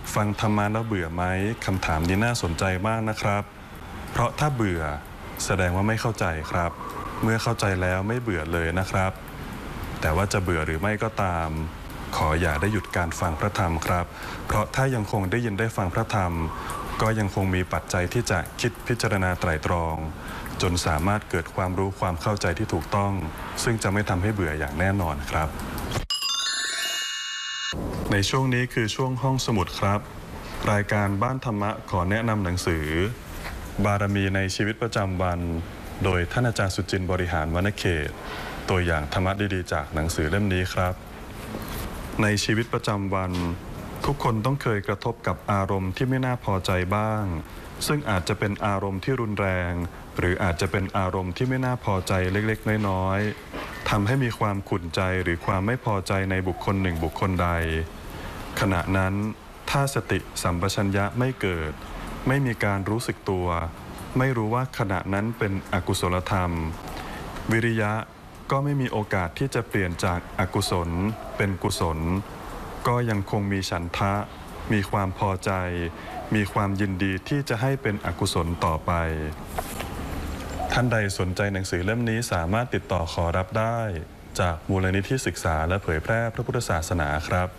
ฟังธรรมะแล้วเบื่อไหมคำถามนี้น่าสนใจมากนะครับเพราะถ้าเบื่อแสดงว่าไม่เข้าใจครับเมื่อเข้าใจแล้วไม่เบื่อเลยนะครับแต่ว่าจะเบื่อหรือไม่ก็ตามขออย่าได้หยุดการฟังพระธรรมครับเพราะถ้ายังคงได้ยินได้ฟังพระธรรมก็ยังคงมีปัจจัยที่จะคิดพิจารณาไตร่ตรองจนสามารถเกิดความรู้ความเข้าใจที่ถูกต้องซึ่งจะไม่ทำให้เบื่ออย่างแน่นอนครับในช่วงนี้คือช่วงห้องสมุดครับรายการบ้านธรรมะขอแนะนำหนังสือบารมีในชีวิตประจำวันโดยท่านอาจารย์สุจินต์บริหารวรรณเขตตัวอย่างธรรมะดีๆจากหนังสือเล่มนี้ครับในชีวิตประจำวันทุกคนต้องเคยกระทบกับอารมณ์ที่ไม่น่าพอใจบ้างซึ่งอาจจะเป็นอารมณ์ที่รุนแรงหรืออาจจะเป็นอารมณ์ที่ไม่น่าพอใจเล็กๆน้อยๆทำให้มีความขุ่นใจหรือความไม่พอใจในบุคคลหนึ่งบุคคลใดขณะนั้นถ้าสติสัมปชัญญะไม่เกิดไม่มีการรู้สึกตัวไม่รู้ว่าขณะนั้นเป็นอกุศลธรรมวิริยะก็ไม่มีโอกาสที่จะเปลี่ยนจากอกุศลเป็นกุศลก็ยังคงมีฉันทะมีความพอใจมีความยินดีที่จะให้เป็นอกุศลต่อไปท่านใดสนใจหนังสือเล่มนี้สามารถติดต่อขอรับได้จากมูลนิธิศึกษาและเผยแพร่พระพุทธศาสนาครับ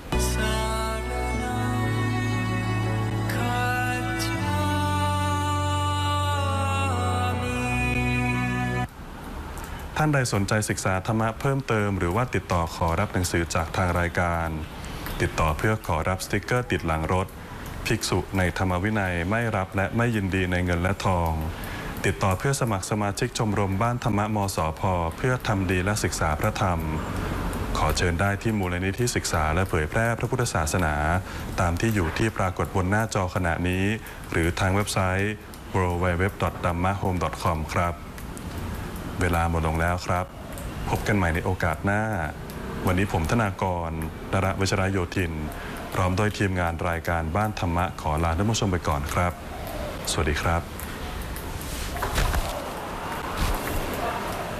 ท่านใดสนใจศึกษาธรรมะเพิ่มเติมหรือว่าติดต่อขอรับหนังสือจากทางรายการติดต่อเพื่อขอรับสติกเกอร์ติดหลังรถภิกษุในธรรมวินัยไม่รับและไม่ยินดีในเงินและทองติดต่อเพื่อสมัครสมาชิกชมรมบ้านธรรมะมสพ.เพื่อทำดีและศึกษาพระธรรมขอเชิญได้ที่มูลนิธิศึกษาและเผยแพร่พระพุทธศาสนาตามที่อยู่ที่ปรากฏบนหน้าจอขณะนี้หรือทางเว็บไซต์ www.dammahome.com ครับเวลาหมดลงแล้วครับพบกันใหม่ในโอกาสหน้าวันนี้ผมธนากร นรวชรโยธินพร้อมโดยทีมงานรายการบ้านธรรมะขอลาท่านผู้ชมไปก่อนครับสวัสดีครับ